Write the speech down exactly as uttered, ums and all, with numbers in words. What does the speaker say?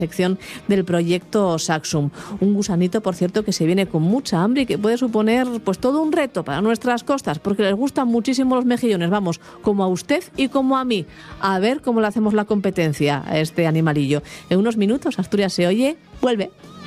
sección del proyecto Saxum. Un gusanito, por cierto, que se viene con mucha hambre y que puede suponer pues todo un reto para nuestras costas, porque les gustan muchísimo los mejillones, vamos, como a usted y como a mí. A ver cómo le hacemos la competencia a este animalillo. En unos minutos, Asturias se oye, vuelve.